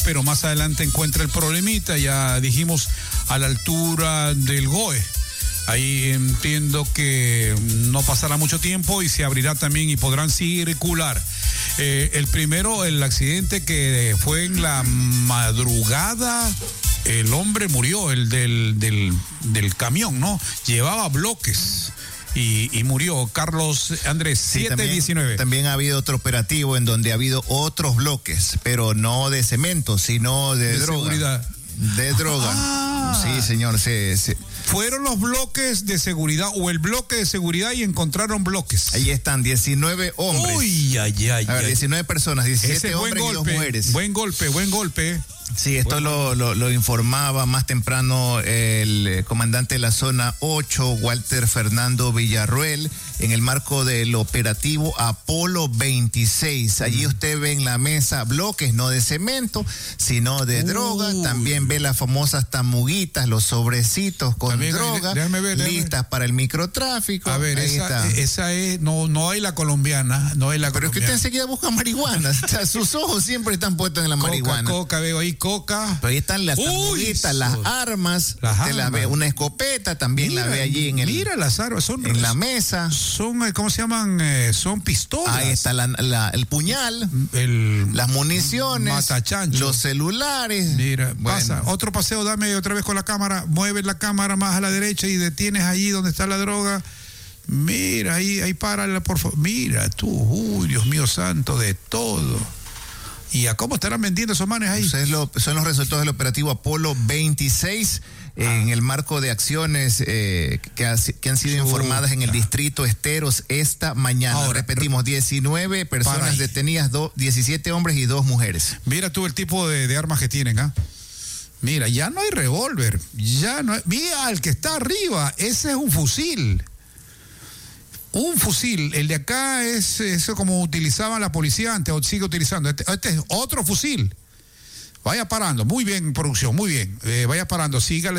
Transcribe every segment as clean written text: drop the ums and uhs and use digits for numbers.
pero más adelante encuentra el problemita, ya dijimos, a la altura del GOE. Ahí entiendo que no pasará mucho tiempo y se abrirá también y podrán circular. El primero, el accidente que fue en la madrugada, el hombre murió, el del camión, ¿no? Llevaba bloques. Y murió Carlos Andrés, sí, 719. También ha habido otro operativo en donde ha habido otros bloques, pero no de cemento, sino de droga. Seguridad. De droga. Sí, señor. Fueron los bloques de seguridad o el bloque de seguridad y encontraron bloques. Ahí están, 19 hombres. Uy, ay. 19 personas, 17 hombres y 2 mujeres. Buen golpe. Sí, esto lo informaba más temprano el comandante de la zona 8, Walter Fernando Villarruel, en el marco del operativo Apolo 26. Allí usted ve en la mesa bloques no de cemento, sino de droga. También ve las famosas tamuguitas, los sobrecitos con también, droga, listas para el microtráfico. A ver, esa es, no hay la colombiana, Pero es que usted enseguida busca marihuana. Sus ojos siempre están puestos en la marihuana. Coca, veo ahí coca. Pero ahí están las tamuguitas, las armas. La ve, una escopeta también la ve allí Mira las armas, son en la mesa. Son, ¿cómo se llaman? Son pistolas. Ahí está el puñal, las municiones, matachancho, los celulares. Mira, pasa, otro paseo, dame otra vez con la cámara, mueve la cámara más a la derecha y detienes allí donde está la droga. Mira, ahí párala, por favor. Mira tú, uy, Dios mío santo, de todo. ¿Y a cómo estarán vendiendo esos manes ahí? Son los resultados del operativo Apolo 26 en el marco de acciones que han sido informadas en el distrito Esteros esta mañana. Ahora, repetimos, 19 personas detenidas, 17 hombres y 2 mujeres. Mira tú el tipo de armas que tienen, ¿ah? Mira, ya no hay revólver, mira el que está arriba, ese es un fusil. Un fusil, el de acá es eso como utilizaba la policía antes, o sigue utilizando. Este es otro fusil. Vaya parando, muy bien, producción, muy bien. Vaya parando, sígale.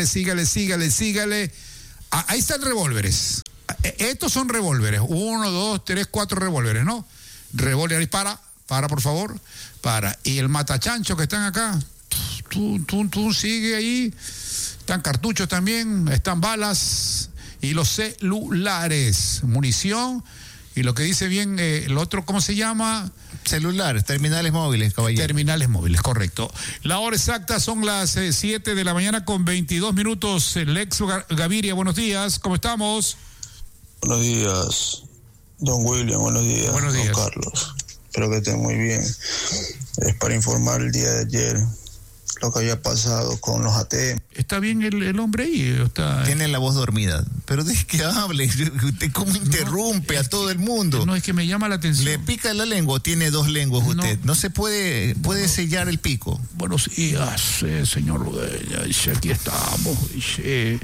Ahí están revólveres. Estos son revólveres. 1, 2, 3, 4 revólveres, ¿no? Revólver, para, por favor. Para. Y el matachancho que están acá, tú sigue ahí. Están cartuchos también, están balas. Y los celulares, munición, y lo que dice bien, el otro, ¿cómo se llama? Celulares, terminales móviles, caballero. Terminales móviles, correcto. La hora exacta son las 7 de la mañana con 22 minutos. Lex Gaviria, buenos días, ¿cómo estamos? Buenos días, don William, buenos días, don Carlos. Espero que estén muy bien. Es para informar el día de ayer lo que había pasado con los ATM. ¿Está bien el hombre ahí? Tiene la voz dormida. Pero deje que hable. Usted cómo interrumpe a todo el mundo. No, es que me llama la atención. ¿Le pica la lengua? Tiene 2 lenguas usted. No se puede sellar el pico. Buenos días, señor Ludeña. Dice, aquí estamos. Dice,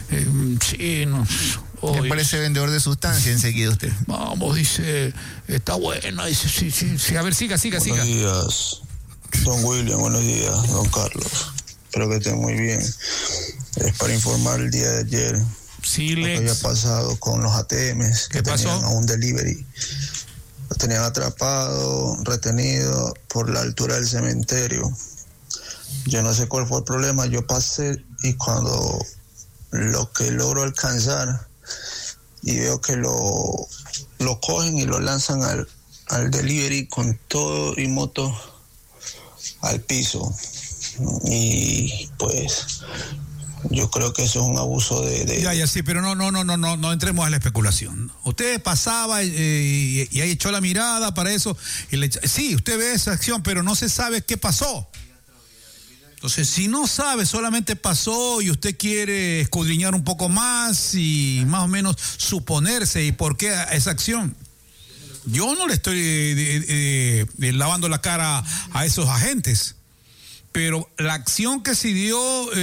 Me parece vendedor de sustancia enseguida usted. Vamos, dice, está buena. Dice, sí. A ver, siga. Buenos días. Don William, buenos días, don Carlos. Espero que estén muy bien. Es para informar el día de ayer lo que había pasado con los ATMs que tenían a un delivery. Lo tenían atrapado, retenido por la altura del cementerio. Yo no sé cuál fue el problema. Yo pasé y cuando lo que logro alcanzar y veo que lo cogen y lo lanzan al delivery con todo y moto al piso, y pues yo creo que eso es un abuso de... Ya, sí, pero no entremos a la especulación. Usted pasaba y ahí echó la mirada para eso, sí, usted ve esa acción, pero no se sabe qué pasó. Entonces, si no sabe, solamente pasó y usted quiere escudriñar un poco más y más o menos suponerse y por qué esa acción. Yo no le estoy lavando la cara a esos agentes, pero la acción que se dio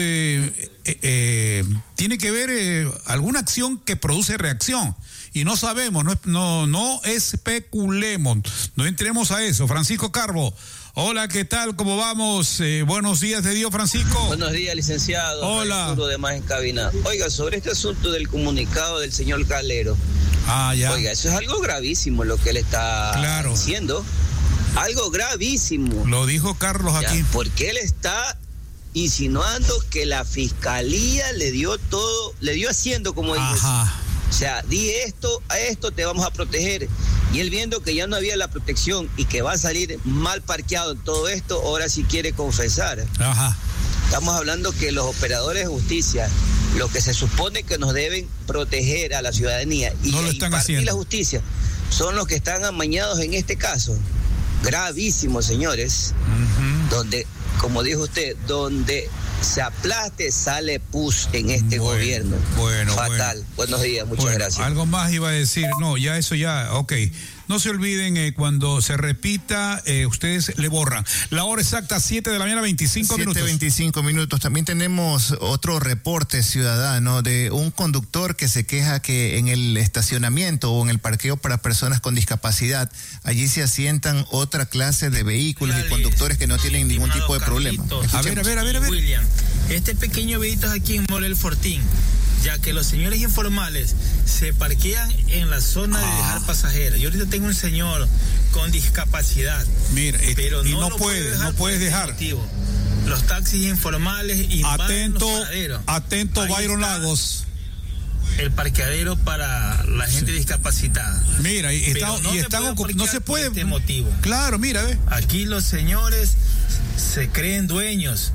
tiene que ver alguna acción que produce reacción y no sabemos, no especulemos, no entremos a eso. Francisco Carbo, hola, ¿qué tal? ¿Cómo vamos? Buenos días de Dios, Francisco. Buenos días, licenciado. Hola. Arturo de Más en Cabina. Oiga, sobre este asunto del comunicado del señor Calero. Ya. Oiga, eso es algo gravísimo lo que él está diciendo. Algo gravísimo. Lo dijo Carlos aquí. Porque él está insinuando que la fiscalía le dio haciendo como dice. O sea, di esto, a esto te vamos a proteger. Y él viendo que ya no había la protección y que va a salir mal parqueado en todo esto, ahora sí quiere confesar. Estamos hablando que los operadores de justicia, lo que se supone que nos deben proteger a la ciudadanía y no lo están haciendo. La justicia, son los que están amañados en este caso. Gravísimo, señores. Donde, como dijo usted, donde se aplaste sale pus en este gobierno. Fatal. Buenos días, muchas gracias. Algo más iba a decir, no, ya eso ya, ok. No se olviden, cuando se repita, ustedes le borran. La hora exacta, 7 de la mañana, 25 minutos. 7:25 minutos. También tenemos otro reporte ciudadano de un conductor que se queja que en el estacionamiento o en el parqueo para personas con discapacidad, allí se asientan otra clase de vehículos y conductores que no tienen ningún tipo de problema. A ver. William, este pequeño videito es aquí en Mole El Fortín, ya que los señores informales se parquean en la zona de dejar pasajeros. Yo ahorita tengo un señor con discapacidad. Mira, pero no puedes dejar. Los taxis informales invaden los paraderos. Atento, Byron Lagos. El parqueadero para la gente discapacitada. Mira, no se puede. Por este motivo. Claro, mira, ve. Aquí los señores se creen dueños.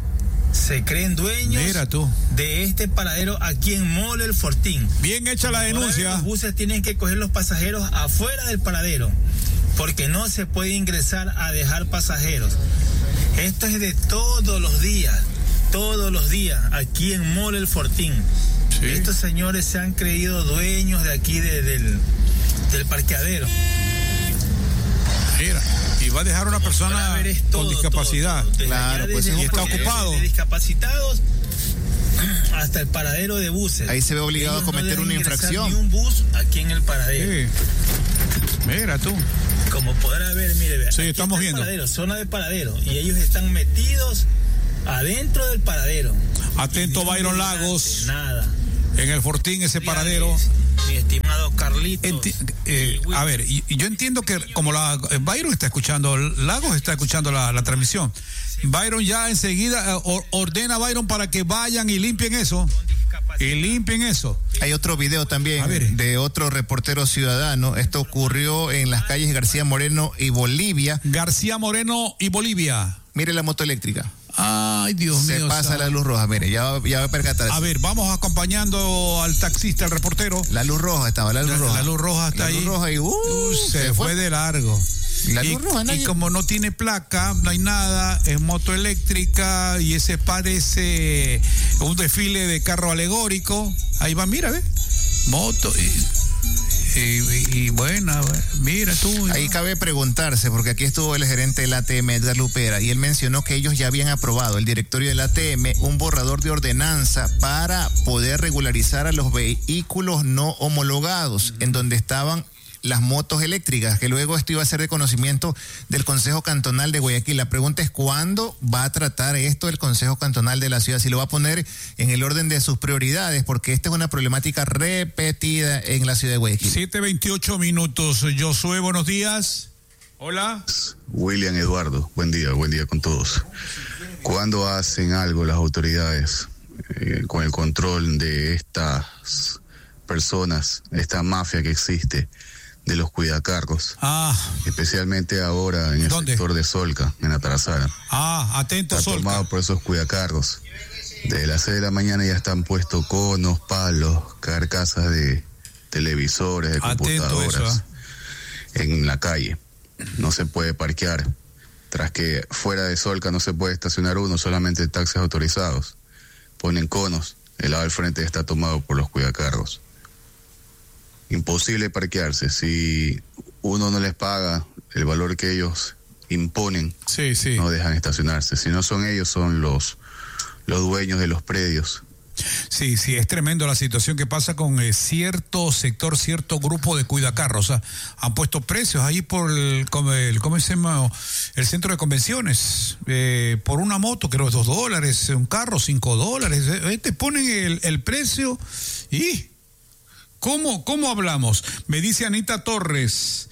Mira tú. De este paradero aquí en Mole El Fortín. Bien hecha la denuncia. Los buses tienen que coger los pasajeros afuera del paradero, porque no se puede ingresar a dejar pasajeros. Esto es de todos los días, aquí en Mole El Fortín. Sí. Estos señores se han creído dueños de aquí del parqueadero. Mira, y va a dejar una persona con discapacidad. Claro, pues y está ocupado. De discapacitados hasta el paradero de buses. Ahí se ve obligado a cometer una infracción. Ni un bus aquí en el paradero. Sí. Mira tú. Como podrá ver, mire, sí, estamos viendo. Paradero, zona de paradero, y ellos están metidos adentro del paradero. Atento, Byron Lagos. Nada. En el Fortín, ese paradero. Mi estimado Carlitos. A ver, y yo entiendo que como Byron está escuchando, Lagos está escuchando la transmisión. Byron ya enseguida ordena a Byron para que vayan y limpien eso. Hay otro video también de otro reportero ciudadano. Esto ocurrió en las calles García Moreno y Bolivia. Mire la moto eléctrica. Ay, Dios mío. Se pasa la luz roja, mire, ya va a percatar. A ver, vamos acompañando al taxista, al reportero. La luz roja estaba, la luz roja. La luz roja está ahí. La luz roja y se fue de largo. La luz roja, y como no tiene placa, no hay nada, es moto eléctrica y ese parece un desfile de carro alegórico. Ahí va, mira, ve. Moto y buena, mira tú. Ahí cabe preguntarse, porque aquí estuvo el gerente del ATM, Edgar Lupera, y él mencionó que ellos ya habían aprobado, el directorio del ATM, un borrador de ordenanza para poder regularizar a los vehículos no homologados, en donde estaban las motos eléctricas, que luego esto iba a ser de conocimiento del Consejo Cantonal de Guayaquil. La pregunta es ¿cuándo va a tratar esto el Consejo Cantonal de la ciudad? Si lo va a poner en el orden de sus prioridades, porque esta es una problemática repetida en la ciudad de Guayaquil. 7:28 minutos. Josué, buenos días. Hola. William Eduardo, buen día con todos. ¿Cuándo hacen algo las autoridades con el control de estas personas, esta mafia que existe de los cuidacarros? Especialmente ahora en el sector de Solca, en Atarazara. Atento, Solca. Está tomado por esos cuidacarros. Desde las 6 de la mañana ya están puestos conos, palos, carcasas de televisores, de computadoras en la calle. No se puede parquear. Tras que fuera de Solca no se puede estacionar uno, solamente taxis autorizados. Ponen conos. El lado del frente está tomado por los cuidacarros. Imposible parquearse. Si uno no les paga el valor que ellos imponen, no dejan estacionarse. Si no son ellos, son los dueños de los predios. Sí, es tremendo la situación que pasa con cierto sector, cierto grupo de cuidacarros. Han puesto precios ahí por ¿cómo se llama? El centro de convenciones. Por una moto, creo, $2, un carro, $5. Te ponen el precio y... ¿Cómo hablamos? Me dice Anita Torres,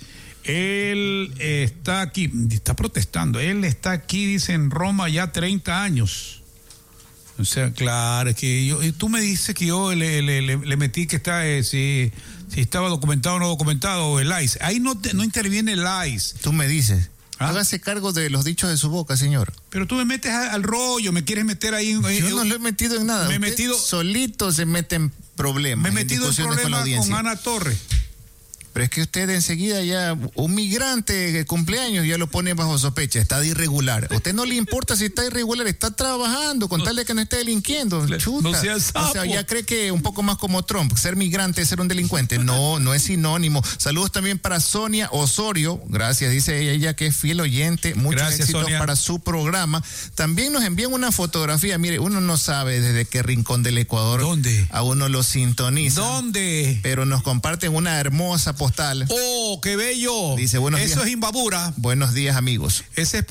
Él está aquí, está protestando. Él está aquí, dice, en Roma ya 30 años. O sea, claro, es que tú me dices que yo le metí que está, si estaba documentado o no documentado, el ICE. Ahí no interviene el ICE. Tú me dices. Hágase cargo de los dichos de su boca, señor. Pero tú me metes al rollo, me quieres meter ahí. Yo no lo he metido en nada. Solito se mete en problemas. Me he metido en problemas con Ana Torres. Pero es que usted enseguida ya, un migrante de cumpleaños ya lo pone bajo sospecha, está de irregular. A usted no le importa si está irregular, está trabajando con tal de que no esté delinquiendo. Chuta. No sea sapo. O sea, ya cree que un poco más como Trump, ser migrante es ser un delincuente. No es sinónimo. Saludos también para Sonia Osorio, gracias, dice ella que es fiel oyente. Muchos éxitos, Sonia, para su programa. También nos envían una fotografía, mire, uno no sabe desde qué rincón del Ecuador ¿dónde? A uno lo sintoniza. ¿Dónde? Pero nos comparten una hermosa postal. ¡Oh, qué bello! Dice, buenos días. Eso es Imbabura. Buenos días, amigos.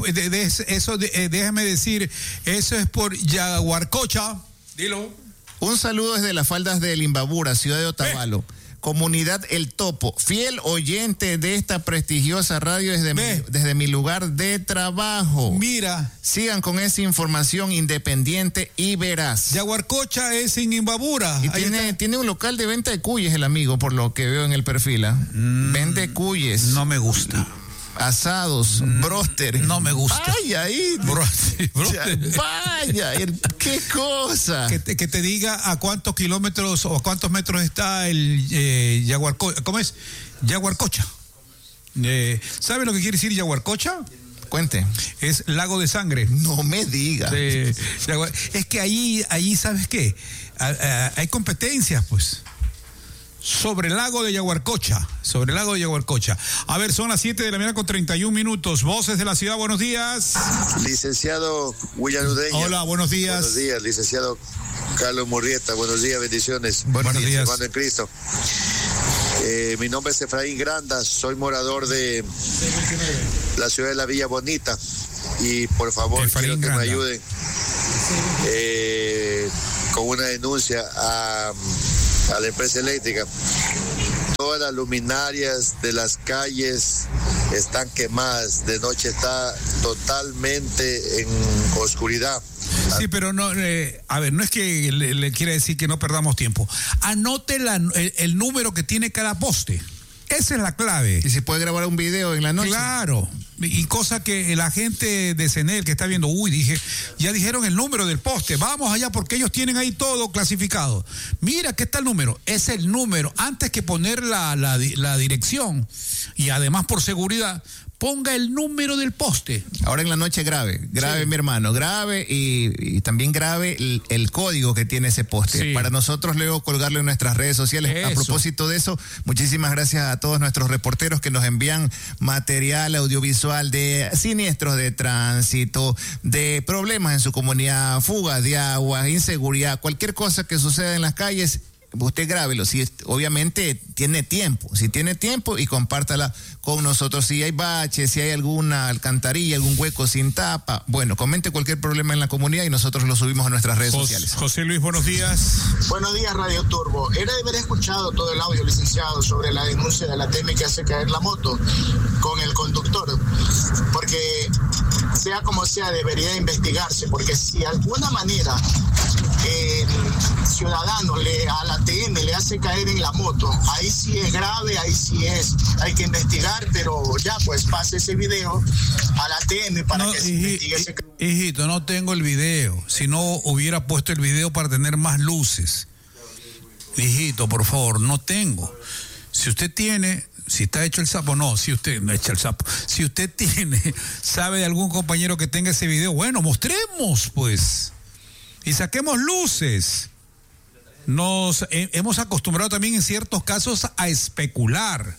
Déjame decir, eso es por Yaguarcocha. Dilo. Un saludo desde las faldas del Imbabura, ciudad de Otavalo. Comunidad El Topo, fiel oyente de esta prestigiosa radio desde mi lugar de trabajo. Mira. Sigan con esa información independiente y veraz. Yaguarcocha es en Imbabura. Y tiene un local de venta de cuyes el amigo, por lo que veo en el perfil. Vende cuyes. No me gusta. Asados, broster. No me gusta. Ay, ahí. Broster. Vaya, qué cosa. Que te diga a cuántos kilómetros o a cuántos metros está el Yaguarcocha. ¿Cómo es? Yaguarcocha. ¿Sabe lo que quiere decir Yaguarcocha? Cuente. Es lago de sangre. No me diga. Es que ahí ¿sabes qué? Hay competencias, pues. Sobre el lago de Yaguarcocha. A ver, son las 7 de la mañana con 31 minutos. Voces de la ciudad, buenos días. Licenciado William Udeña. Hola, buenos días. Buenos días, licenciado Carlos Murrieta. Buenos días, bendiciones. Buenos días. Hermano en Cristo. Mi nombre es Efraín Granda, soy morador de la ciudad de la Villa Bonita. Y por favor, quiero que me ayuden con una denuncia a la empresa eléctrica. Todas las luminarias de las calles están quemadas, de noche está totalmente en oscuridad. Sí, pero no, a ver, no es que le quiera decir que no perdamos tiempo. Anote el número que tiene cada poste. Esa es la clave. Y se puede grabar un video en la noche. Claro. Y cosa que la gente de CENEL que está viendo, ya dijeron el número del poste, vamos allá porque ellos tienen ahí todo clasificado. Mira, ¿qué está el número? Es el número. Antes que poner la dirección y además por seguridad, ponga el número del poste. Ahora en la noche grave, sí. Mi hermano, grave y también grave el código que tiene ese poste. Sí. Para nosotros luego colgarlo en nuestras redes sociales. Eso. A propósito de eso, muchísimas gracias a todos nuestros reporteros que nos envían material audiovisual de siniestros de tránsito, de problemas en su comunidad, fugas de agua, inseguridad, cualquier cosa que suceda en las calles. Usted grábelo, si obviamente tiene tiempo, y compártala con nosotros. Si hay baches, si hay alguna alcantarilla, algún hueco sin tapa, bueno, comente cualquier problema en la comunidad y nosotros lo subimos a nuestras redes sociales. José Luis, buenos días. Buenos días, Radio Turbo. Era de haber escuchado todo el audio, licenciado, sobre la denuncia de la TEMI que hace caer la moto con el conductor, porque sea como sea, debería investigarse, porque si de alguna manera el ciudadano a la TM le hace caer en la moto, ahí sí es grave, hay que investigar, pero ya pues pase ese video a la TM para que se investigue ese caso. Hijito, no tengo el video, si no hubiera puesto el video para tener más luces. Hijito, por favor, no tengo. Si usted tiene, si está hecho el sapo, no, si usted no echa el sapo, si usted sabe de algún compañero que tenga ese video, bueno, mostremos pues. Y saquemos luces. Nos hemos acostumbrado también en ciertos casos a especular.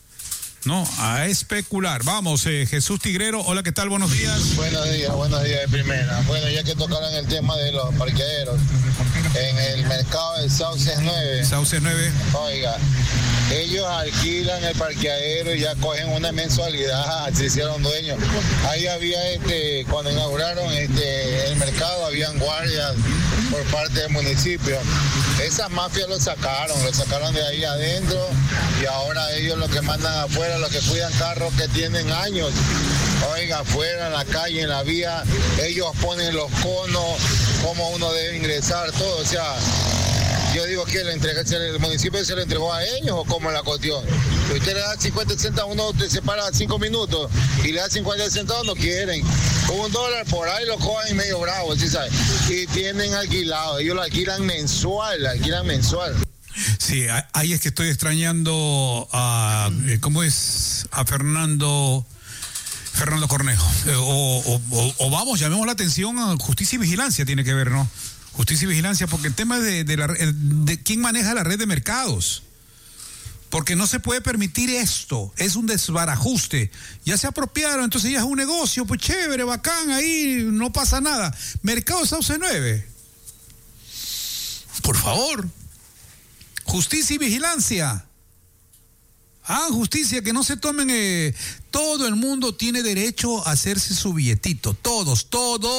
A especular. Vamos, Jesús Tigrero, hola, ¿qué tal? Buenos días. Buenos días de primera. Bueno, ya que tocaron el tema de los parqueaderos, en el mercado del Sauces 9. Sauces 9. Oiga, ellos alquilan el parqueadero y ya cogen una mensualidad, se hicieron dueños. Ahí había, cuando inauguraron el mercado, habían guardias por parte del municipio. Esas mafias lo sacaron de ahí adentro y ahora ellos los que mandan afuera, los que cuidan carros que tienen años. Oiga, afuera, en la calle, en la vía, ellos ponen los conos, cómo uno debe ingresar, todo, o sea... Yo digo que el municipio se le entregó a ellos o cómo es la cuestión. Si usted le da 50 centavos, uno te separa 5 minutos y le da 50 centavos, no quieren. $1 por ahí lo cojan medio bravo, ¿sí sabes? Y tienen alquilado, ellos lo alquilan mensual. Sí, ahí es que estoy extrañando a, ¿cómo es? A Fernando Cornejo. O vamos, llamemos la atención a Justicia y Vigilancia, tiene que ver, ¿no? Justicia y Vigilancia, porque el tema de quién maneja la red de mercados. Porque no se puede permitir esto, es un desbarajuste. Ya se apropiaron, entonces ya es un negocio, pues chévere, bacán, ahí no pasa nada. Mercado Sauce 9. Por favor. Justicia y Vigilancia. Justicia, que no se tomen... todo el mundo tiene derecho a hacerse su billetito. Todos.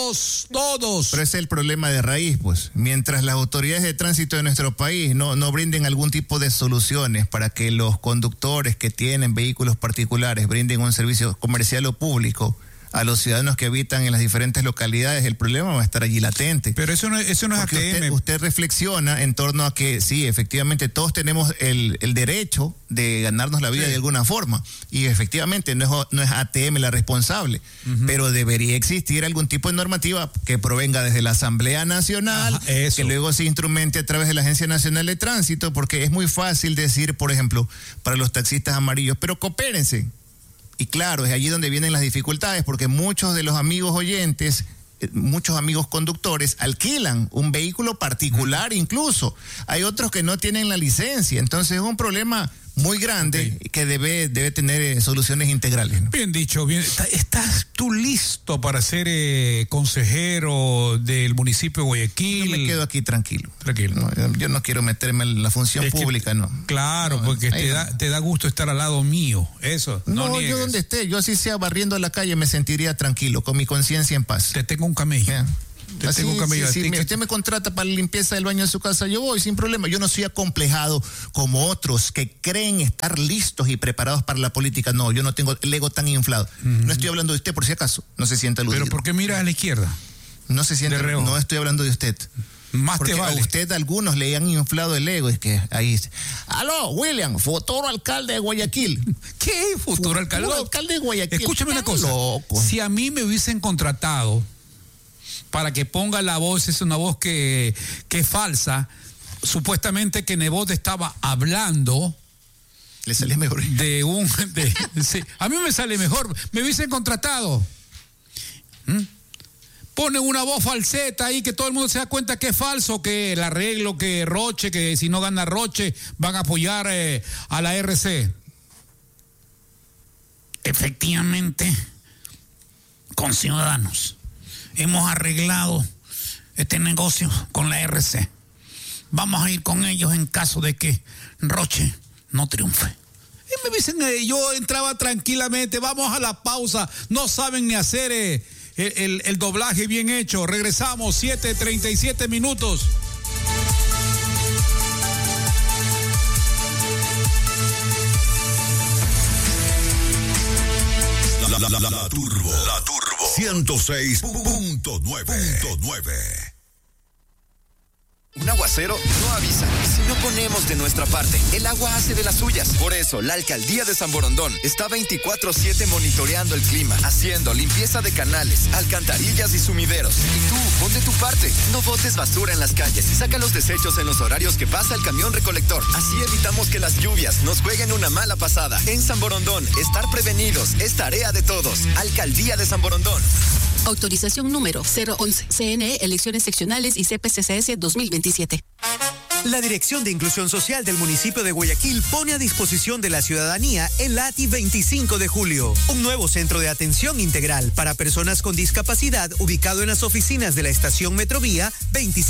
Pero ese es el problema de raíz, pues. Mientras las autoridades de tránsito de nuestro país no brinden algún tipo de soluciones para que los conductores que tienen vehículos particulares brinden un servicio comercial o público a los ciudadanos que habitan en las diferentes localidades, el problema va a estar allí latente. Pero eso no es ATM. Usted reflexiona en torno a que sí, efectivamente, todos tenemos el derecho de ganarnos la vida de alguna forma. Y efectivamente no es ATM la responsable, pero debería existir algún tipo de normativa que provenga desde la Asamblea Nacional, que luego se instrumente a través de la Agencia Nacional de Tránsito, porque es muy fácil decir, por ejemplo, para los taxistas amarillos, pero coopérense. Y claro, es allí donde vienen las dificultades, porque muchos de los amigos oyentes, muchos amigos conductores alquilan un vehículo particular incluso. Hay otros que no tienen la licencia, entonces es un problema muy grande que debe tener soluciones integrales, ¿no? Bien dicho, bien. ¿Estás tú listo para ser consejero del municipio de Guayaquil? Yo me quedo aquí tranquilo. No, yo no quiero meterme en la función pública, no. Claro, porque te da gusto estar al lado mío, eso. No, yo donde esté, yo así sea barriendo la calle me sentiría tranquilo, con mi conciencia en paz. Te tengo un camello. Si usted me contrata para la limpieza del baño de su casa, yo voy sin problema. Yo no soy acomplejado como otros que creen estar listos y preparados para la política. No, yo no tengo el ego tan inflado. No estoy hablando de usted por si acaso, no se sienta aludido. ¿Pero por qué mira a la izquierda? No se sienta, no estoy hablando de usted. Más porque te vale. A usted algunos le han inflado el ego, es que ahí... Aló, William, futuro alcalde de Guayaquil. ¿Qué? ¿Futuro alcalde? Alcalde de Guayaquil. Escúchame una cosa, si a mí me hubiesen contratado para que ponga la voz, es una voz que es falsa, supuestamente que Nebot estaba hablando. Le sale mejor. Sí, a mí me sale mejor, me hubiesen contratado. Ponen una voz falseta ahí que todo el mundo se da cuenta que es falso, que el arreglo, que Roche, que si no gana Roche van a apoyar a la RC. Efectivamente, con Ciudadanos hemos arreglado este negocio con la RC. Vamos a ir con ellos en caso de que Roche no triunfe. Y me dicen, yo entraba tranquilamente, vamos a la pausa, no saben ni hacer el doblaje bien hecho. Regresamos, 7:37 minutos. La Turbo 106.9. Un aguacero no avisa si no ponemos de nuestra parte. El agua hace de las suyas. Por eso, la Alcaldía de San Borondón está 24/7 monitoreando el clima, haciendo limpieza de canales, alcantarillas y sumideros. Y tú, pon de tu parte. No botes basura en las calles. Saca los desechos en los horarios que pasa el camión recolector. Así evitamos que las lluvias nos jueguen una mala pasada. En San Borondón, estar prevenidos es tarea de todos. Alcaldía de San Borondón. Autorización número 011. CNE, elecciones seccionales y CPCCS 2027. La Dirección de Inclusión Social del municipio de Guayaquil pone a disposición de la ciudadanía el LATI 25 de julio, un nuevo centro de atención integral para personas con discapacidad ubicado en las oficinas de la estación Metrovía 25.